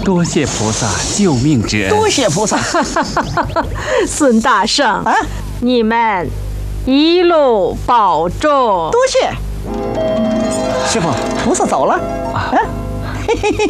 多谢菩萨救命之恩。 多谢菩萨。 孙大圣啊， 你们一路保重。 多谢。师傅，菩萨走了。啊，嘿嘿嘿。